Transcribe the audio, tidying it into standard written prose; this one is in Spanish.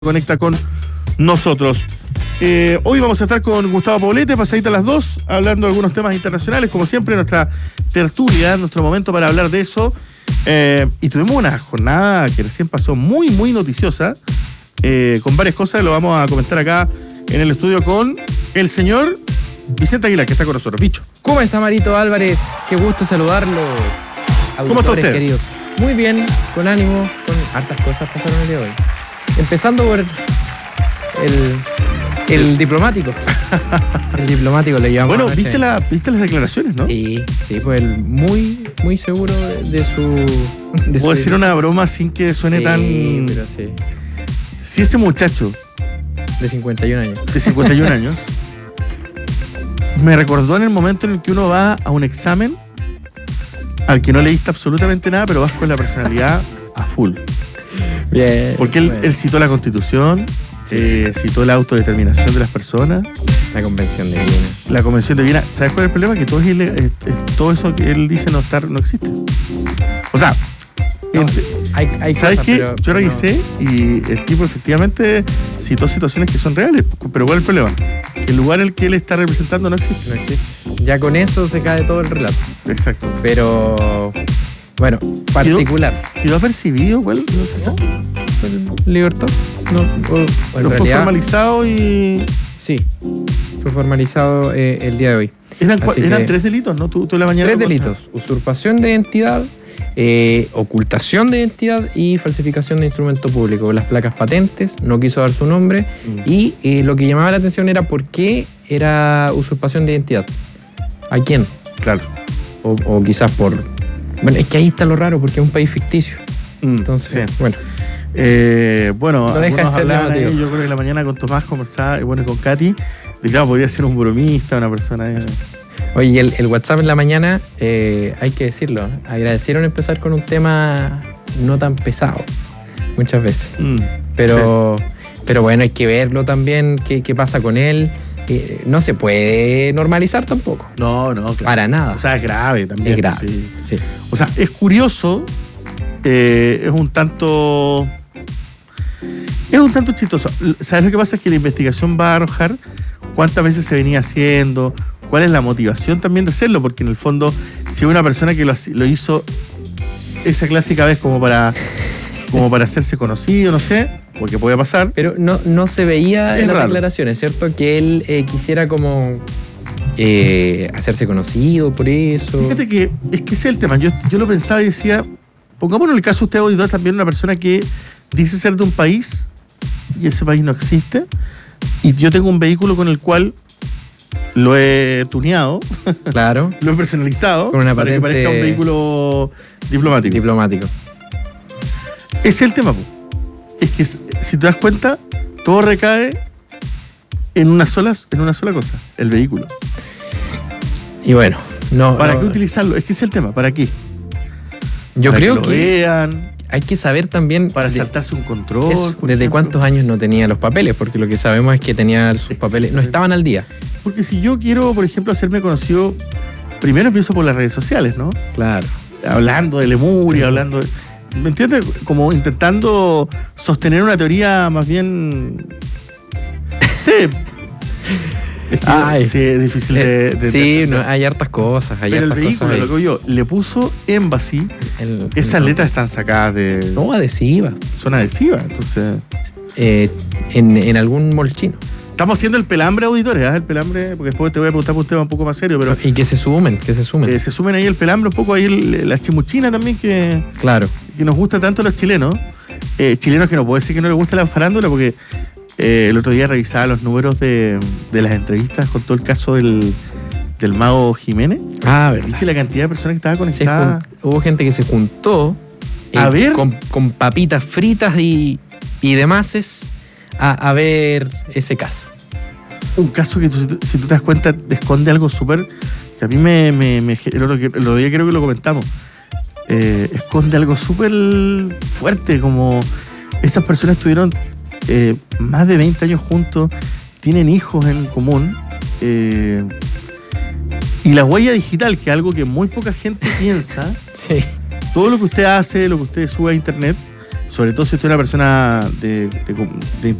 conecta con nosotros. Hoy vamos a estar con Gustavo Poblete, pasadita a las 2, hablando de algunos temas internacionales, como siempre, nuestra tertulia, nuestro momento para hablar de eso. Y tuvimos una jornada que recién pasó muy noticiosa, con varias cosas, lo vamos a comentar acá en el estudio con el señor Vicente Aguilar, que está con nosotros. Bicho. ¿Cómo está Marito Álvarez? Qué gusto saludarlo. ¿Cómo está usted? Queridos. Muy bien, con ánimo, con hartas cosas pasaron el día de hoy. Empezando por el diplomático. El diplomático le llamamos. Bueno, viste las declaraciones, ¿no? Sí, pues él muy seguro de su. Puedo decir una broma sin que suene sí, tan. Pero sí. Si ese muchacho de 51 años. De 51 años. Me recordó en el momento en el que uno va a un examen al que no leíste absolutamente nada, pero vas con la personalidad a full. Bien. Porque él citó la Constitución, sí. Citó la autodeterminación de las personas. La Convención de Viena. La Convención de Viena. ¿Sabes cuál es el problema? Que todo eso que él dice no existe. O sea, no, hay ¿sabes cosas, qué? Yo revisé y el tipo efectivamente citó situaciones que son reales. Pero ¿cuál es el problema? Que el lugar en el que él está representando no existe. No existe. Ya con eso se cae todo el relato. Exacto. Pero, bueno, particular. ¿Quedó percibido? ¿Cuál? No sé. ¿No? ¿Libertad? No fue formalizado y... Sí, fue formalizado el día de hoy. Eran 3 delitos, ¿no? Tú la mañana. 3 delitos. Usurpación de identidad, ocultación de identidad y falsificación de instrumento público. Las placas patentes, no quiso dar su nombre. Y lo que llamaba la atención era por qué era usurpación de identidad. ¿A quién? Claro. O quizás por... Bueno, es que ahí está lo raro, porque es un país ficticio. Entonces, sí. bueno. Bueno, no deja de ser llamativo. Yo creo que la mañana con Tomás conversaba, y bueno, con Katy, claro, podría ser un bromista, una persona... Oye, el WhatsApp en la mañana, hay que decirlo, agradecieron empezar con un tema no tan pesado, muchas veces. Pero bueno, hay que verlo también, qué pasa con él. No se puede normalizar tampoco. No, claro. Para nada. O sea, es grave también. Es grave, sí. O sea, es curioso, es un tanto chistoso. ¿Sabes lo que pasa? Es que la investigación va a arrojar cuántas veces se venía haciendo, cuál es la motivación también de hacerlo, porque en el fondo, si una persona que lo hizo esa clásica vez como para hacerse conocido, no sé, porque puede pasar. Pero no se veía en las declaraciones, ¿cierto? Que él quisiera como hacerse conocido por eso. Fíjate que ese es el tema. Yo lo pensaba y decía, pongámonos el caso, usted hoy también una persona que dice ser de un país y ese país no existe, y yo tengo un vehículo con el cual lo he tuneado, claro, lo he personalizado, con una patente, para que parezca un vehículo diplomático. Ese es el tema, es que si te das cuenta, todo recae en una sola cosa, el vehículo. Y bueno, ¿para qué utilizarlo? Es que ese es el tema, ¿para qué? Yo creo que lo vean. Hay que saber también... Para saltarse un control. ¿Desde cuántos años no tenía los papeles? Porque lo que sabemos es que tenía sus papeles, no estaban al día. Porque si yo quiero, por ejemplo, hacerme conocido, primero empiezo por las redes sociales, ¿no? Claro. Hablando de Lemuria, ¿me entiendes? Como intentando sostener una teoría más bien... Sí. Es difícil de sí, hay hartas cosas. Pero el vehículo, lo que yo, le puso Embassy. Esas letras están sacadas de... No, adhesivas. Son adhesivas, entonces... en algún molchino. Estamos haciendo el pelambre, auditores, el pelambre, porque después te voy a preguntar por un tema un poco más serio, pero... Y que se sumen. Se sumen ahí el pelambre, un poco ahí la chimuchina también, que nos gusta tanto a los chilenos. Chilenos que no puedo decir que no les gusta la farándula, porque... el otro día revisaba los números de las entrevistas con todo el caso del Mago Jiménez. ¿Verdad? ¿Viste la cantidad de personas que estaban conectadas? Hubo gente que se juntó a ver con papitas fritas y demás a ver ese caso. Un caso que si tú te das cuenta esconde algo súper... Que a mí el otro día creo que lo comentamos. Esconde algo súper fuerte, como esas personas tuvieron... más de 20 años juntos, tienen hijos en común, y la huella digital, que es algo que muy poca gente piensa. Sí. Todo lo que usted hace, lo que usted sube a internet, sobre todo si usted es una persona de